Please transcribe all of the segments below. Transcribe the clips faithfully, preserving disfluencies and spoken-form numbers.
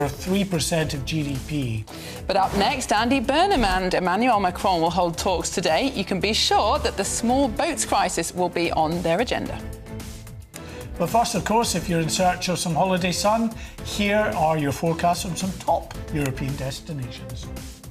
three percent of G D P. But up next, Andy Burnham and Emmanuel Macron will hold talks today. You can be sure that the small boats crisis will be on their agenda. But first, of course, if you're in search of some holiday sun, here are your forecasts from some top European destinations.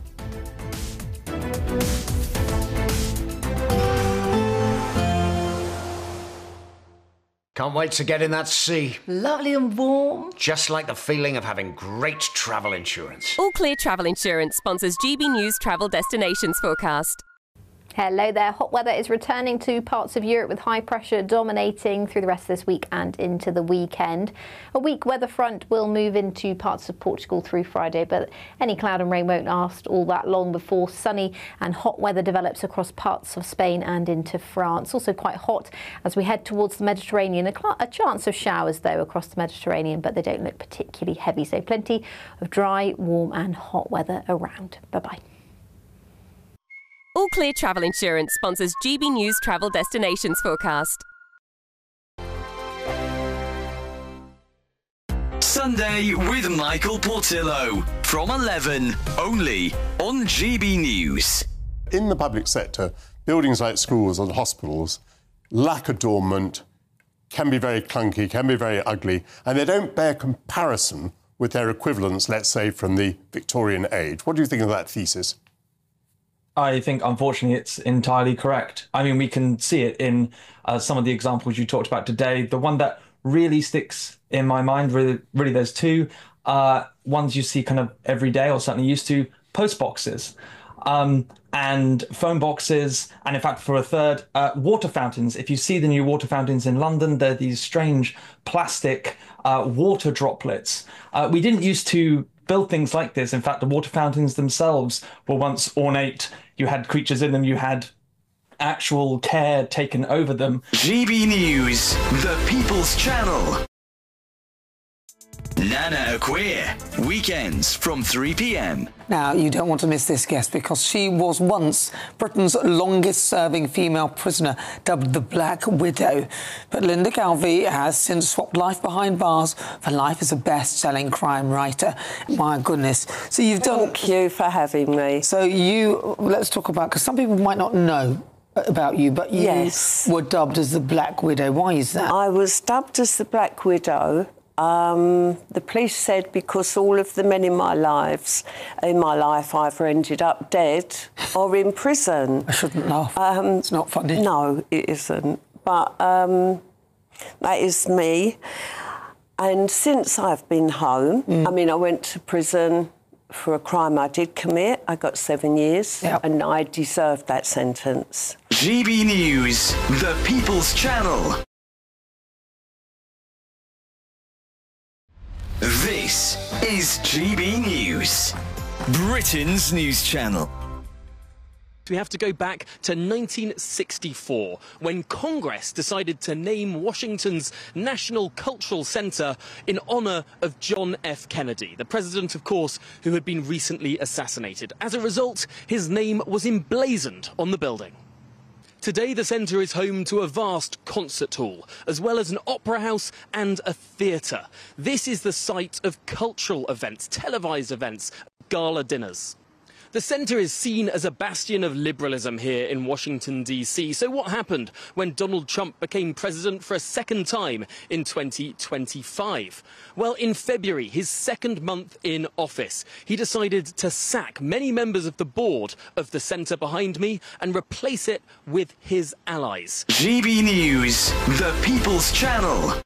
Can't wait to get in that sea. Lovely and warm. Just like the feeling of having great travel insurance. All Clear Travel Insurance sponsors G B News Travel Destinations Forecast. Hello there. Hot weather is returning to parts of Europe with high pressure dominating through the rest of this week and into the weekend. A weak weather front will move into parts of Portugal through Friday, but any cloud and rain won't last all that long before sunny and hot weather develops across parts of Spain and into France. Also quite hot as we head towards the Mediterranean. A, a chance of showers, though, across the Mediterranean, but they don't look particularly heavy. So plenty of dry, warm and hot weather around. Bye-bye. All Clear Travel Insurance sponsors G B News Travel Destinations Forecast. Sunday with Michael Portillo from eleven, only on G B News. In the public sector, buildings like schools and hospitals lack adornment, can be very clunky, can be very ugly, and they don't bear comparison with their equivalents, let's say, from the Victorian age. What do you think of that thesis? I think, unfortunately, it's entirely correct. I mean, we can see it in uh, some of the examples you talked about today. The one that really sticks in my mind, really, really there's two. Uh, ones you see kind of every day, or certainly used to, post boxes um, and phone boxes. And in fact, for a third, uh, water fountains. If you see the new water fountains in London, they're these strange plastic uh, water droplets. Uh, we didn't used to build things like this. In fact, the water fountains themselves were once ornate. You had creatures in them, you had actual care taken over them. G B News, the People's Channel. Nana Acquia, weekends from three p m. Now, you don't want to miss this guest because she was once Britain's longest-serving female prisoner, dubbed the Black Widow. But Linda Calvi has since swapped life behind bars for life as a best-selling crime writer. My goodness. So you've done... Thank you for having me. So you... Let's talk about... Because some people might not know about you, but you yes. were dubbed as the Black Widow. Why is that? I was dubbed as the Black Widow. Um, the police said because all of the men in my lives, in my life, either ended up dead or in prison. I shouldn't laugh. Um, it's not funny. No, it isn't. But um, that is me. And since I've been home, mm. I mean, I went to prison for a crime I did commit. I got seven years, yep. and I deserved that sentence. G B News, the People's Channel. This is G B News, Britain's news channel. We have to go back to nineteen sixty-four, when Congress decided to name Washington's National Cultural Center in honor of John F. Kennedy, the president, of course, who had been recently assassinated. As a result, his name was emblazoned on the building. Today, the centre is home to a vast concert hall, as well as an opera house and a theatre. This is the site of cultural events, televised events, gala dinners. The centre is seen as a bastion of liberalism here in Washington, D C. So what happened when Donald Trump became president for a second time in twenty twenty-five? Well, in February, his second month in office, he decided to sack many members of the board of the centre behind me and replace it with his allies. G B News, the People's Channel.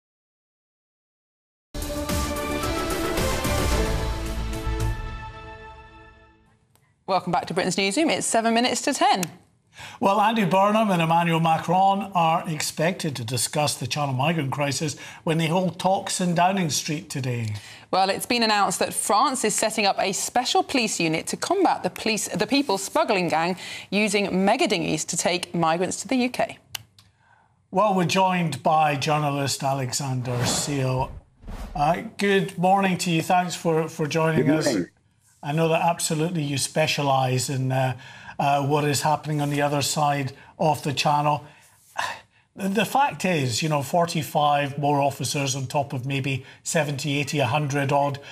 Welcome back to Britain's Newsroom. It's seven minutes to ten. Well, Andy Burnham and Emmanuel Macron are expected to discuss the Channel migrant crisis when they hold talks in Downing Street today. Well, it's been announced that France is setting up a special police unit to combat the police, the people smuggling gang using mega dinghies to take migrants to the U K. Well, we're joined by journalist Alexander Seal. Uh, good morning to you. Thanks for, for joining us. I know that absolutely you specialise in uh, uh, what is happening on the other side of the Channel. The fact is, you know, forty-five more officers on top of maybe seventy, eighty, one hundred odd.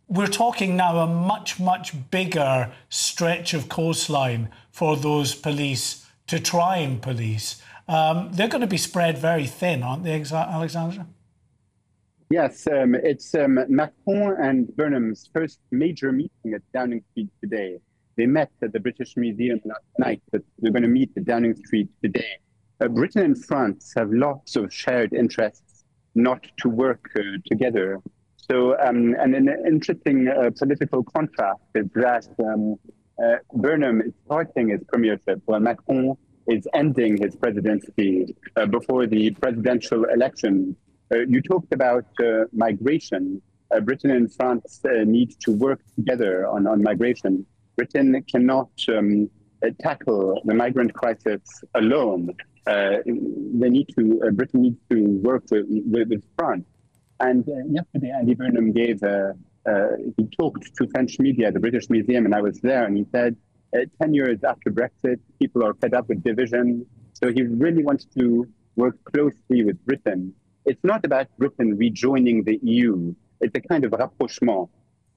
we're talking now a much, much bigger stretch of coastline for those police to try and police. Um, they're going to be spread very thin, aren't they, Alexandra? Yes, um, it's um, Macron and Burnham's first major meeting at Downing Street today. They met at the British Museum last night, but they're going to meet at Downing Street today. Uh, Britain and France have lots of shared interests not to work uh, together. So, um, and an interesting uh, political contrast is that um, uh, Burnham is starting his premiership while Macron is ending his presidency uh, before the presidential election. Uh, you talked about uh, migration. Uh, Britain and France uh, need to work together on, on migration. Britain cannot um, uh, tackle the migrant crisis alone. Uh, they need to. Uh, Britain needs to work with, with, with France. And uh, yesterday, Andy Burnham gave. Uh, uh, he talked to French media at the British Museum, and I was there. And he said, uh, ten years after Brexit, people are fed up with division. So he really wants to work closely with Britain. It's not about Britain rejoining the E U. It's a kind of rapprochement.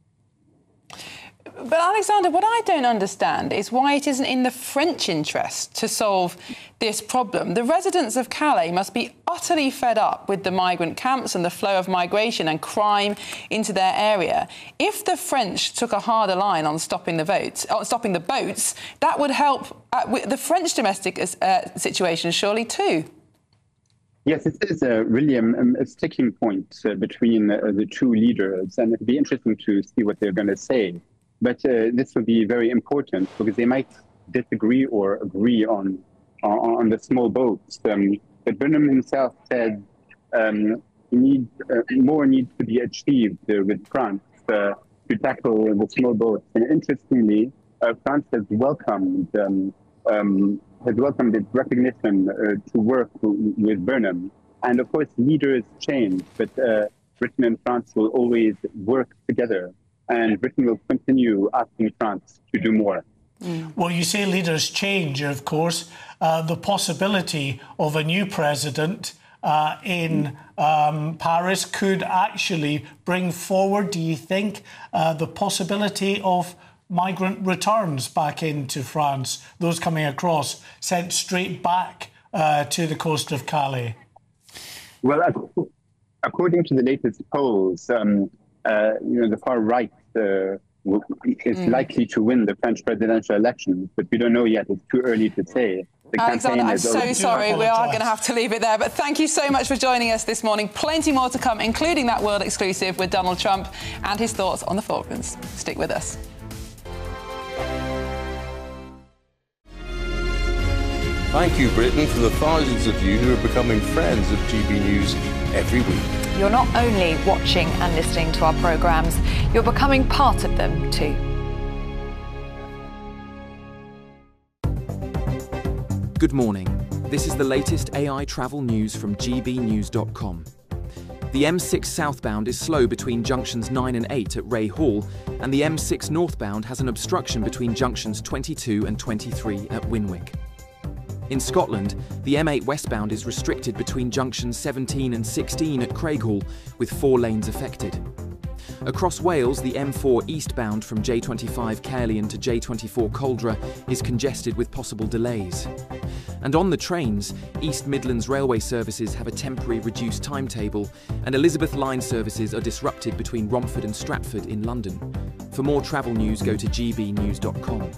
But Alexander, what I don't understand is why it isn't in the French interest to solve this problem. The residents of Calais must be utterly fed up with the migrant camps and the flow of migration and crime into their area. If the French took a harder line on stopping the votes, on stopping the boats, that would help uh, with the French domestic uh, situation, surely too. Yes, it is a really um, a sticking point uh, between uh, the two leaders, and it'd be interesting to see what they're going to say. But uh, this will be very important because they might disagree or agree on on, on the small boats. Um, but Burnham himself said um, need, uh, more needs to be achieved uh, with France uh, to tackle the small boats. And interestingly, uh, France has welcomed um, um, has welcomed its recognition uh, to work with Burnham. And of course, leaders change, but uh, Britain and France will always work together. And Britain will continue asking France to do more. Mm. Well, you say leaders change, of course. Uh, the possibility of a new president uh, in um, Paris could actually bring forward, do you think, uh, the possibility of migrant returns back into France, those coming across, sent straight back uh, to the coast of Calais? Well, according to the latest polls, um, uh, you know, the far right uh, is mm. likely to win the French presidential elections, but we don't know yet. It's too early to say. The Alexander, I'm so already... sorry. We are going to have to leave it there. But thank you so much for joining us this morning. Plenty more to come, including that world exclusive with Donald Trump and his thoughts on the Falklands. Stick with us. Thank you, Britain, for the thousands of you who are becoming friends of G B News every week. You're not only watching and listening to our programmes, you're becoming part of them too. Good morning. This is the latest A I travel news from G B news dot com. The M six southbound is slow between junctions nine and eight at Ray Hall, and the M six northbound has an obstruction between junctions twenty-two and twenty-three at Winwick. In Scotland, the M eight westbound is restricted between junctions seventeen and sixteen at Craighall, with four lanes affected. Across Wales, the M four eastbound from J twenty-five Caerleon to J twenty-four Coldra is congested with possible delays. And on the trains, East Midlands Railway services have a temporary reduced timetable, and Elizabeth Line services are disrupted between Romford and Stratford in London. For more travel news, go to G B news dot com.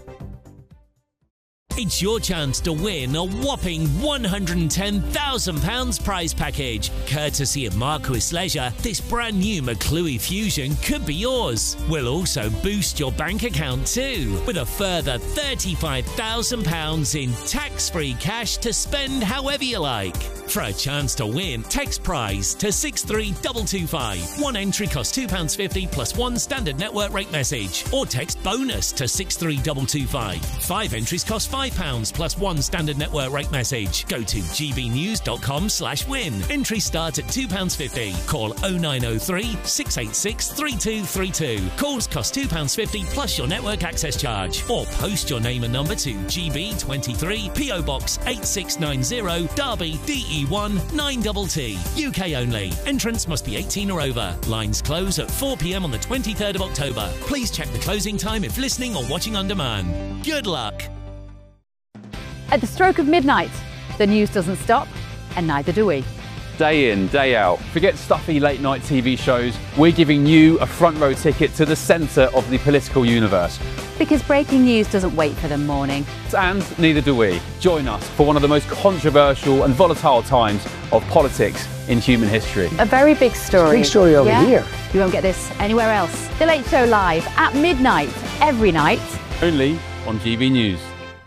It's your chance to win a whopping one hundred ten thousand pounds prize package. Courtesy of Marquis Leisure, this brand new McClue Fusion could be yours. We'll also boost your bank account too, with a further thirty-five thousand pounds in tax-free cash to spend however you like. For a chance to win, text prize to six three two two five. One entry costs two pounds fifty plus one standard network rate message, or text bonus to six three two two five. Five entries cost five pounds plus one standard network rate message. Go to G B news dot com slash win. Entries start at two pounds fifty. Call oh nine oh three, six eight six, three two three two. Calls cost two pounds fifty plus your network access charge. Or post your name and number to G B twenty-three, P O Box eight six nine zero, Derby, D E E one nine T T. U K only. Entrance must be eighteen or over. Lines close at four p m on the twenty-third of October. Please check the closing time if listening or watching on demand. Good luck. At the stroke of midnight, the news doesn't stop, and neither do we. Day in, day out. Forget stuffy late night T V shows. We're giving you a front row ticket to the centre of the political universe. Because breaking news doesn't wait for the morning. And neither do we. Join us for one of the most controversial and volatile times of politics in human history. A very big story. Big story over yeah? here. You won't get this anywhere else. The Late Show live at midnight, every night. Only on G B News.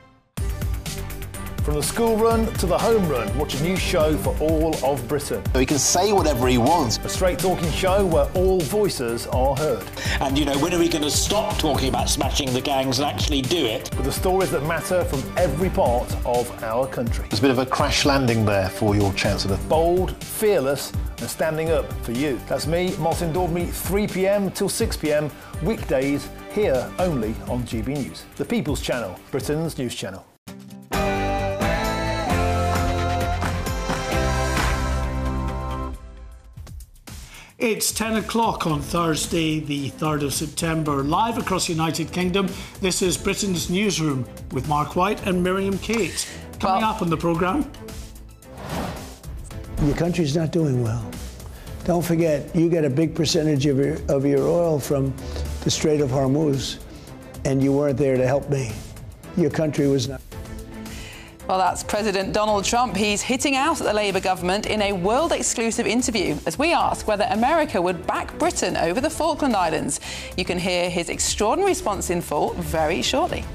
From the school run to the home run, watch a new show for all of Britain. He can say whatever he wants. A straight-talking show where all voices are heard. And, you know, when are we going to stop talking about smashing the gangs and actually do it? With the stories that matter from every part of our country. There's a bit of a crash landing there for your Chancellor. Bold, fearless and standing up for you. That's me, Martin Dordme, three p m till six p m, weekdays, here only on G B News. The People's Channel, Britain's news channel. It's ten o'clock on Thursday, the third of September. Live across the United Kingdom, this is Britain's Newsroom with Mark White and Miriam Kate. Coming well, up on the programme. Your country's not doing well. Don't forget, you get a big percentage of your, of your oil from the Strait of Hormuz, and you weren't there to help me. Your country was not. Well, that's President Donald Trump. He's hitting out at the Labour government in a world-exclusive interview as we ask whether America would back Britain over the Falkland Islands. You can hear his extraordinary response in full very shortly.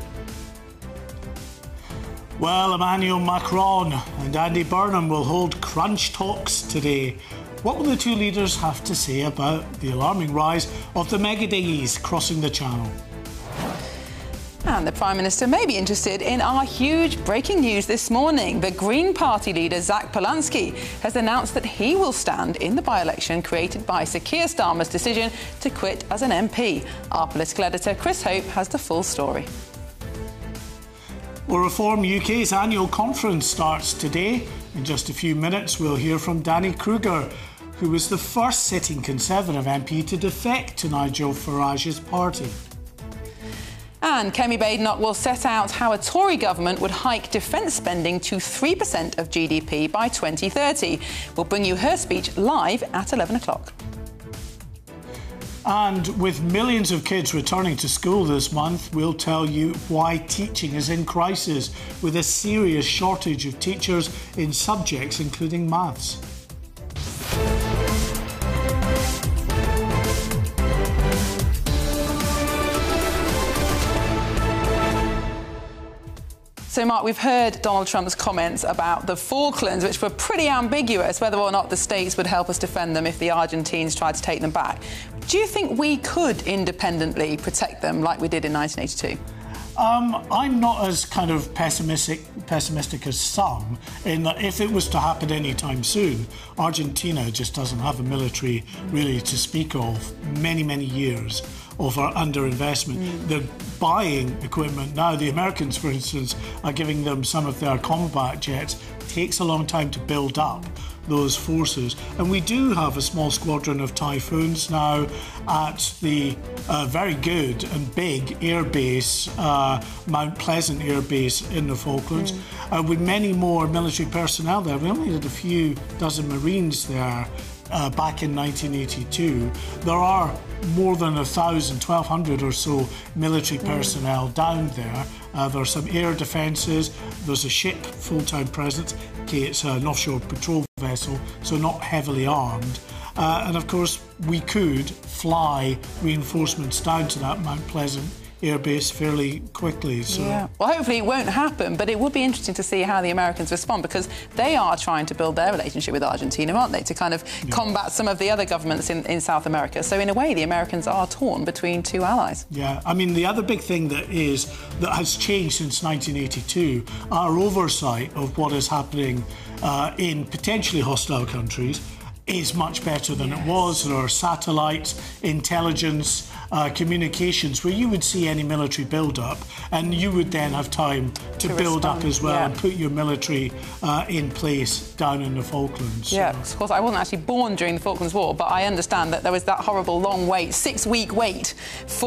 Well, Emmanuel Macron and Andy Burnham will hold crunch talks today. What will the two leaders have to say about the alarming rise of the mega dinghies crossing the Channel? And the Prime Minister may be interested in our huge breaking news this morning. The Green Party leader, Zach Polanski, has announced that he will stand in the by-election created by Sir Keir Starmer's decision to quit as an M P. Our political editor, Chris Hope, has the full story. Well, Reform U K's annual conference starts today. In just a few minutes, we'll hear from Danny Kruger, who was the first sitting Conservative M P to defect to Nigel Farage's party. And Kemi Badenoch will set out how a Tory government would hike defence spending to three percent of G D P by twenty thirty. We'll bring you her speech live at eleven o'clock. And with millions of kids returning to school this month, we'll tell you why teaching is in crisis, with a serious shortage of teachers in subjects including maths. So, Mark, we've heard Donald Trump's comments about the Falklands, which were pretty ambiguous, whether or not the States would help us defend them if the Argentines tried to take them back. Do you think we could independently protect them like we did in nineteen eighty-two? Um, I'm not as kind of pessimistic pessimistic as some, in that if it was to happen anytime soon, Argentina just doesn't have a military really to speak of many, many years of our underinvestment. Mm. They're buying equipment now. The Americans, for instance, are giving them some of their combat jets. It takes a long time to build up those forces. And we do have a small squadron of Typhoons now at the uh, very good and big air base, uh, Mount Pleasant Air Base in the Falklands, mm. uh, with many more military personnel there. We only had a few dozen Marines there uh, back in nineteen eighty-two. There are more than one thousand, twelve hundred or so military personnel mm. down there. Uh, there are some air defences, there's a ship full-time presence. Okay, it's an offshore patrol vessel, so not heavily armed. Uh, and of course, we could fly reinforcements down to that Mount Pleasant airbase fairly quickly. So. Yeah. Well, hopefully it won't happen, but it would be interesting to see how the Americans respond, because they are trying to build their relationship with Argentina, aren't they, to kind of yeah. combat some of the other governments in, in South America. So in a way, the Americans are torn between two allies. Yeah, I mean, the other big thing that is that has changed since nineteen eighty-two, our oversight of what is happening uh, in potentially hostile countries is much better than yes. it was. There are satellites, intelligence, uh, communications where you would see any military build-up, and you would then have time to, to build respond. up as well, yeah. and put your military uh, in place down in the Falklands. Yeah, so. Of course, I wasn't actually born during the Falklands War, but I understand that there was that horrible long wait, six-week wait for